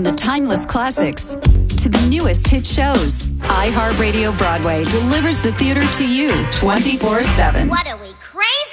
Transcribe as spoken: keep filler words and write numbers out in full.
From the timeless classics to the newest hit shows, iHeartRadio Broadway delivers the theater to you twenty-four seven. What are we, crazy?